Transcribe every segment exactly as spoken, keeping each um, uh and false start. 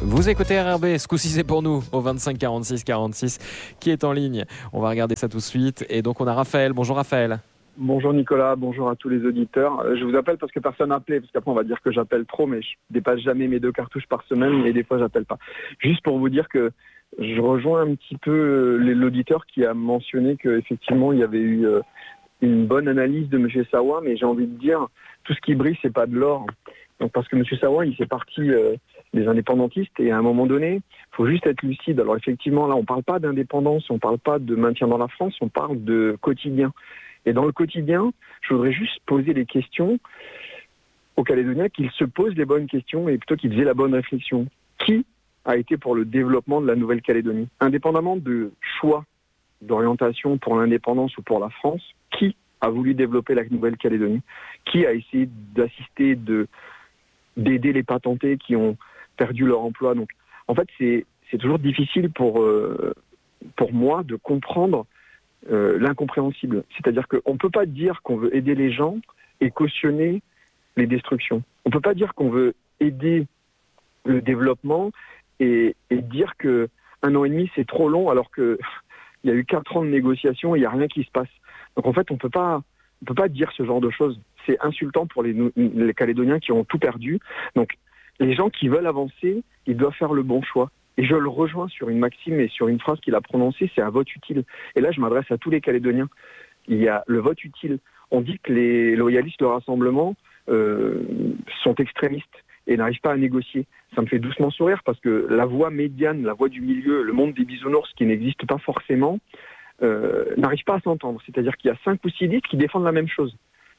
Vous écoutez R R B, ce coup-ci c'est pour nous, au vingt-cinq quarante-six quarante-six, qui est en ligne. On va regarder ça tout de suite. Et donc on a Raphaël. Bonjour Raphaël. Bonjour Nicolas, bonjour à tous les auditeurs. Je vous appelle parce que personne n'a appelé, parce qu'après on va dire que j'appelle trop, mais je dépasse jamais mes deux cartouches par semaine et des fois j'appelle pas. Juste pour vous dire que je rejoins un petit peu l'auditeur qui a mentionné qu'effectivement il y avait eu une bonne analyse de M. Sawa, mais j'ai envie de dire, tout ce qui brille c'est pas de l'or. Donc parce que M. Sawa, il fait partie euh, des indépendantistes et à un moment donné, il faut juste être lucide. Alors effectivement, là, on ne parle pas d'indépendance, on ne parle pas de maintien dans la France, on parle de quotidien. Et dans le quotidien, je voudrais juste poser des questions aux Calédoniens, qu'ils se posent les bonnes questions et plutôt qu'ils aient la bonne réflexion. Qui a été pour le développement de la Nouvelle-Calédonie ? Indépendamment de choix d'orientation pour l'indépendance ou pour la France, qui a voulu développer la Nouvelle-Calédonie ? Qui a essayé d'assister, de, d'aider les patentés qui ont perdu leur emploi ? Donc, en fait, c'est, c'est toujours difficile pour, euh, pour moi de comprendre euh, l'incompréhensible. C'est-à-dire qu'on ne peut pas dire qu'on veut aider les gens et cautionner les destructions. On ne peut pas dire qu'on veut aider le développement et, et dire qu'un an et demi, c'est trop long alors qu'il y a eu quatre ans de négociations et il n'y a rien qui se passe. Donc en fait, on peut pas, on peut pas dire ce genre de choses. C'est insultant pour les, les Calédoniens qui ont tout perdu. Donc les gens qui veulent avancer, ils doivent faire le bon choix. Et je le rejoins sur une maxime et sur une phrase qu'il a prononcée, c'est un vote utile. Et là, je m'adresse à tous les Calédoniens. Il y a le vote utile. On dit que les loyalistes de rassemblement euh, sont extrémistes et n'arrivent pas à négocier. Ça me fait doucement sourire parce que la voie médiane, la voie du milieu, le monde des bisounours qui n'existe pas forcément, euh, n'arrive pas à s'entendre. C'est-à-dire qu'il y a cinq ou six listes qui défendent la même chose.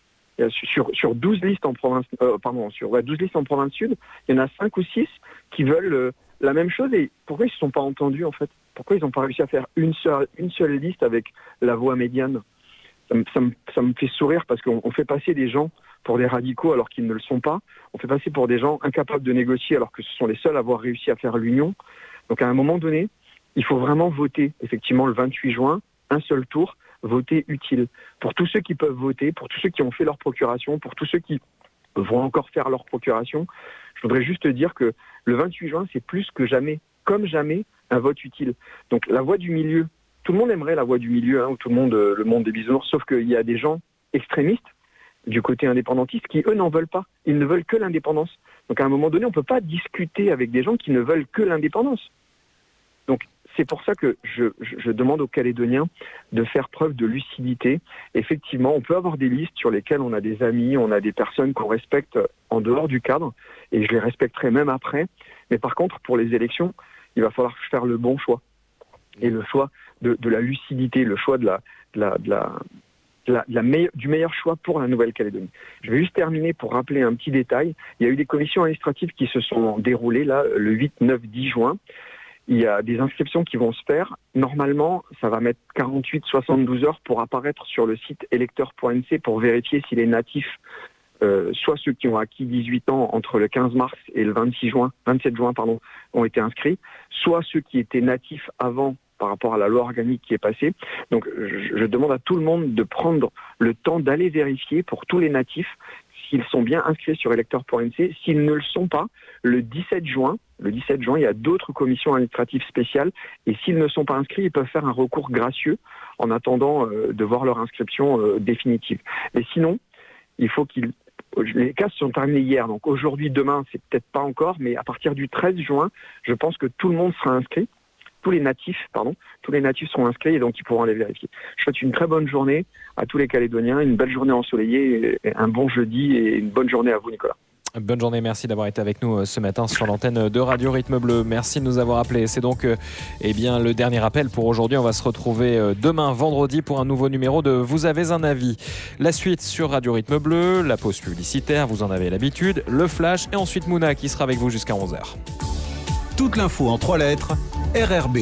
Sur, sur douze listes en province, euh, pardon, sur ouais, douze listes en province sud, il y en a cinq ou six qui veulent euh, la même chose. Et pourquoi ils ne se sont pas entendus en fait ? Pourquoi ils n'ont pas réussi à faire une seule, une seule liste avec la voie médiane ? ça me, ça, me, ça me fait sourire parce qu'on on fait passer des gens pour des radicaux alors qu'ils ne le sont pas. On fait passer pour des gens incapables de négocier alors que ce sont les seuls à avoir réussi à faire l'union. Donc à un moment donné, il faut vraiment voter, effectivement, le vingt-huit juin, un seul tour, voter utile. Pour tous ceux qui peuvent voter, pour tous ceux qui ont fait leur procuration, pour tous ceux qui vont encore faire leur procuration, je voudrais juste dire que le vingt-huit juin, c'est plus que jamais, comme jamais, un vote utile. Donc la voie du milieu, tout le monde aimerait la voie du milieu, hein, où tout le monde, le monde des bisounours, sauf qu'il y a des gens extrémistes du côté indépendantiste qui, eux, n'en veulent pas. Ils ne veulent que l'indépendance. Donc à un moment donné, on ne peut pas discuter avec des gens qui ne veulent que l'indépendance. Donc c'est pour ça que je, je, je demande aux Calédoniens de faire preuve de lucidité. Effectivement, on peut avoir des listes sur lesquelles on a des amis, on a des personnes qu'on respecte en dehors du cadre, et je les respecterai même après. Mais par contre, pour les élections, il va falloir faire le bon choix. Et le choix de, de la lucidité, le choix de la, de la, de la, de la, de la meille, du meilleur choix pour la Nouvelle-Calédonie. Je vais juste terminer pour rappeler un petit détail. Il y a eu des commissions administratives qui se sont déroulées là, le huit, neuf, dix juin. Il y a des inscriptions qui vont se faire. Normalement, ça va mettre quarante-huit à soixante-douze heures pour apparaître sur le site électeur point n c pour vérifier si les natifs, euh, soit ceux qui ont acquis dix-huit ans entre le quinze mars et le vingt-six juin, vingt-sept juin, pardon, ont été inscrits, soit ceux qui étaient natifs avant par rapport à la loi organique qui est passée. Donc, je, je demande à tout le monde de prendre le temps d'aller vérifier pour tous les natifs s'ils sont bien inscrits sur électeur point n c. S'ils ne le sont pas, le dix-sept juin, le dix-sept juin, il y a d'autres commissions administratives spéciales et s'ils ne sont pas inscrits, ils peuvent faire un recours gracieux en attendant euh, de voir leur inscription euh, définitive. Mais sinon, il faut qu'ils... Les cas sont terminés hier, donc aujourd'hui, demain, c'est peut-être pas encore, mais à partir du treize juin, je pense que tout le monde sera inscrit. Tous les natifs, pardon, tous les natifs seront inscrits et donc ils pourront les vérifier. Je souhaite une très bonne journée à tous les Calédoniens, une belle journée ensoleillée, un bon jeudi et une bonne journée à vous, Nicolas. Bonne journée, merci d'avoir été avec nous ce matin sur l'antenne de Radio Rythme Bleu. Merci de nous avoir appelés. C'est donc eh bien, le dernier appel pour aujourd'hui. On va se retrouver demain, vendredi, pour un nouveau numéro de Vous avez un avis. La suite sur Radio Rythme Bleu, la pause publicitaire, vous en avez l'habitude, le flash et ensuite Mouna qui sera avec vous jusqu'à onze heures. Toute l'info en trois lettres, R R B.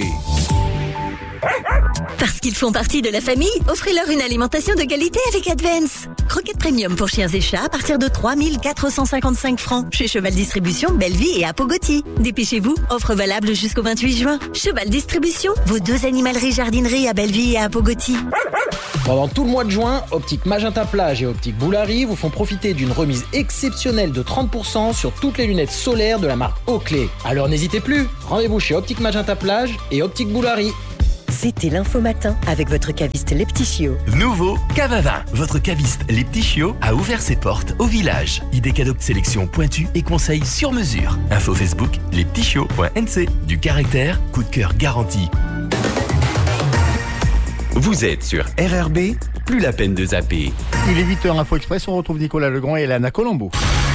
Parce qu'ils font partie de la famille, offrez-leur une alimentation de qualité avec Advance. Croquettes premium pour chiens et chats à partir de trois mille quatre cent cinquante-cinq francs. Chez Cheval Distribution, Belleville et Apogoti. Dépêchez-vous, offre valable jusqu'au vingt-huit juin. Cheval Distribution, vos deux animaleries jardineries à Belleville et Apogoti. Pendant tout le mois de juin, Optique Magenta Plage et Optique Boulari vous font profiter d'une remise exceptionnelle de trente pour cent sur toutes les lunettes solaires de la marque Oakley. Alors n'hésitez plus, rendez-vous chez Optique Magenta Plage et Optique Boulari. C'était l'info matin avec votre caviste Les Petits Chiots. Nouveau Cavavin. Votre caviste Les Petits Chiots a ouvert ses portes au village. Idées cadeaux, sélection pointue et conseils sur mesure. Info Facebook lespetitschiots point n c. Du caractère, coup de cœur garanti. Vous êtes sur R R B, plus la peine de zapper. Il est huit heures, Info Express, on retrouve Nicolas Legrand et Léana Colombo.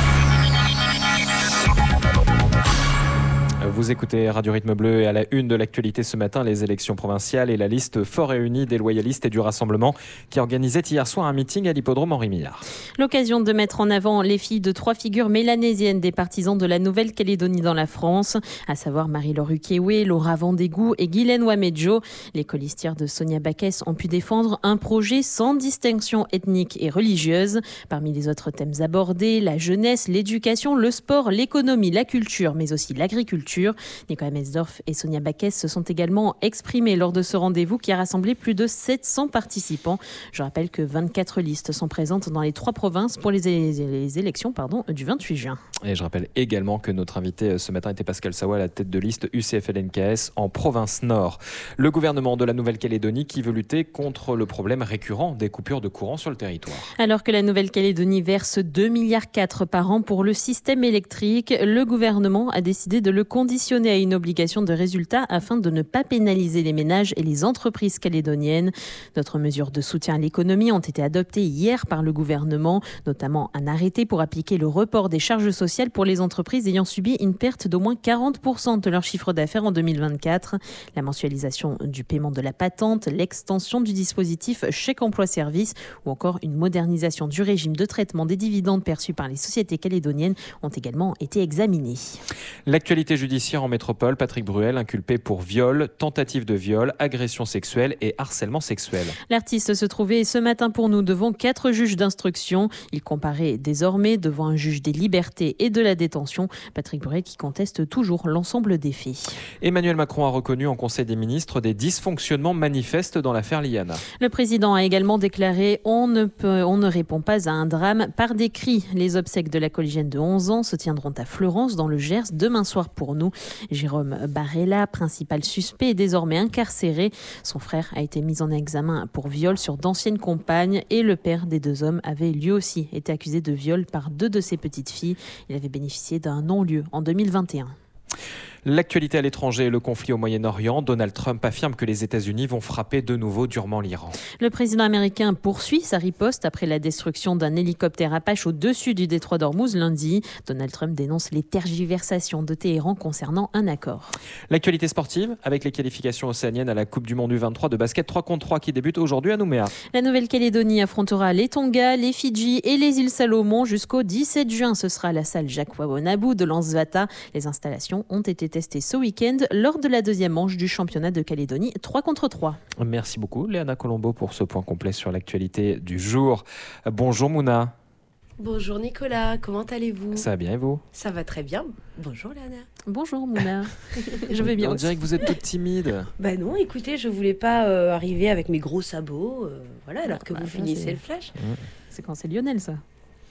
Vous écoutez Radio Rythme Bleu et à la une de l'actualité ce matin, les élections provinciales et la liste fort réunie des loyalistes et du Rassemblement qui organisait hier soir un meeting à l'hippodrome Henri Millard. L'occasion de mettre en avant les filles de trois figures mélanésiennes des partisans de la Nouvelle-Calédonie dans la France, à savoir Marie-Laure Ukéoué, Laura Vandégou et Guylaine Ouamédjo. Les colistières de Sonia Backès ont pu défendre un projet sans distinction ethnique et religieuse. Parmi les autres thèmes abordés, la jeunesse, l'éducation, le sport, l'économie, la culture, mais aussi l'agriculture. Nicolas Mesdorf et Sonia Backès se sont également exprimés lors de ce rendez-vous qui a rassemblé plus de sept cents participants. Je rappelle que vingt-quatre listes sont présentes dans les trois provinces pour les, é- les élections pardon, du vingt-huit juin. Et je rappelle également que notre invité ce matin était Pascal Sawa, à la tête de liste U C F L N K S en province Nord. Le gouvernement de la Nouvelle-Calédonie qui veut lutter contre le problème récurrent des coupures de courant sur le territoire. Alors que la Nouvelle-Calédonie verse deux virgule quatre milliards par an pour le système électrique, le gouvernement a décidé de le conditionner à une obligation de résultat afin de ne pas pénaliser les ménages et les entreprises calédoniennes. D'autres mesures de soutien à l'économie ont été adoptées hier par le gouvernement, notamment un arrêté pour appliquer le report des charges sociales pour les entreprises ayant subi une perte d'au moins quarante pour cent de leur chiffre d'affaires en deux mille vingt-quatre, la mensualisation du paiement de la patente, l'extension du dispositif chèque emploi service ou encore une modernisation du régime de traitement des dividendes perçus par les sociétés calédoniennes ont également été examinées. L'actualité judiciaire en métropole, Patrick Bruel inculpé pour viol, tentative de viol, agression sexuelle et harcèlement sexuel. L'artiste se trouvait ce matin pour nous devant quatre juges d'instruction. Il comparait désormais devant un juge des libertés et de la détention. Patrick Bruel qui conteste toujours l'ensemble des faits. Emmanuel Macron a reconnu en Conseil des ministres des dysfonctionnements manifestes dans l'affaire Liana. Le président a également déclaré « On ne peut, on ne répond pas à un drame par des cris ». Les obsèques de la collégienne de onze ans se tiendront à Fleurance dans le Gers demain soir pour nous. Jérôme Barella, principal suspect, est désormais incarcéré. Son frère a été mis en examen pour viol sur d'anciennes compagnes et le père des deux hommes avait lui aussi été accusé de viol par deux de ses petites filles. Il avait bénéficié d'un non-lieu en deux mille vingt et un. L'actualité à l'étranger et le conflit au Moyen-Orient. Donald Trump affirme que les États-Unis vont frapper de nouveau durement l'Iran. Le président américain poursuit sa riposte après la destruction d'un hélicoptère Apache au-dessus du détroit d'Ormuz lundi. Donald Trump dénonce les tergiversations de Téhéran concernant un accord. L'actualité sportive avec les qualifications océaniennes à la Coupe du Monde U vingt-trois de basket trois contre trois qui débute aujourd'hui à Nouméa. La Nouvelle-Calédonie affrontera les Tonga, les Fidji et les îles Salomon jusqu'au dix-sept juin. Ce sera à la salle Jacques Wawonabou de Lansvata. Les installations ont été testé ce week-end lors de la deuxième manche du championnat de Calédonie trois contre trois. Merci beaucoup Léana Colombo pour ce point complet sur l'actualité du jour. Bonjour Mouna. Bonjour Nicolas, comment allez-vous ? Ça va bien et vous ? Ça va très bien. Bonjour Léana. Bonjour Mouna. Je vais bien On aussi. dirait que vous êtes toute timide. Bah non, écoutez, je voulais pas euh, arriver avec mes gros sabots, euh, voilà, alors que bah, vous ça, finissez c'est... le flash. Mmh. C'est quand c'est Lionel ça.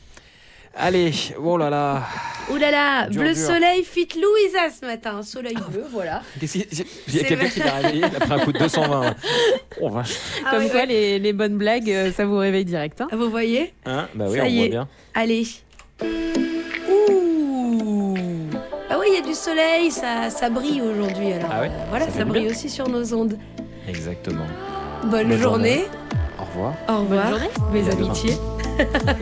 Allez, oh là là. Ouh là là, Dur, bleu dur. soleil fit Louisa ce matin, soleil bleu, voilà. Qu'est-ce qu'il- Il y a C'est quelqu'un vrai. qui l'a réveillé après un coup de deux cent vingt. Oh vache. Ah Comme ouais, quoi ouais. les, les bonnes blagues, euh, ça vous réveille direct. Hein. Ah, vous voyez ? Hein bah oui, Ça on y voit est. bien. Allez. Ouh. Ah oui, il y a du soleil, ça, ça brille aujourd'hui. Alors, Ah ouais euh, voilà, Ça ça, fait du brille bien. aussi sur nos ondes. Exactement. Bonne, Bonne journée. Au revoir. Au revoir. journée. Mes Et à demain. amitiés.